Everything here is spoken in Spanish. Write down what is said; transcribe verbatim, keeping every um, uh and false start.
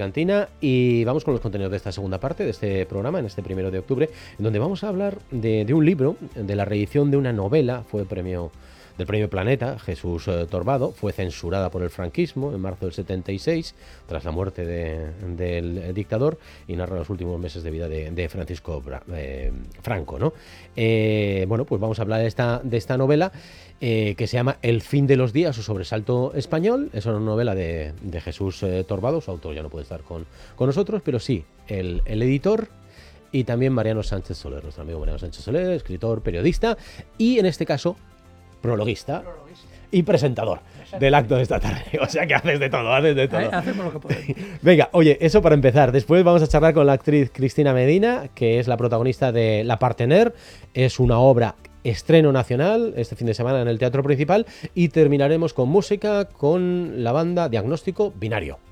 Cantina y vamos con los contenidos de esta segunda parte de este programa, en este primero de octubre, en donde vamos a hablar de, de un libro, de la reedición de una novela, fue premio del Premio Planeta, Jesús eh, Torbado, fue censurada por el franquismo en marzo del setenta y seis, tras la muerte de, del dictador, y narra los últimos meses de vida de, de Francisco Bra eh, Franco, ¿no? Eh, bueno, pues vamos a hablar de esta, de esta novela eh, que se llama El fin de los días o sobresalto español. Es una novela de, de Jesús eh, Torbado, su autor ya no puede estar con, con nosotros, pero sí, el, el editor. Y también Mariano Sánchez Soler, nuestro amigo Mariano Sánchez Soler, escritor, periodista y en este caso prologuista, prologuista. y presentador Exacto. del acto de esta tarde. O sea que haces de todo, haces de todo. Hacemos lo que podemos. Venga, oye, eso para empezar. Después vamos a charlar con la actriz Cristina Medina, que es la protagonista de La Partener. Es una obra estreno nacional este fin de semana en el Teatro Principal. Y terminaremos con música con la banda Diagnóstico Binario.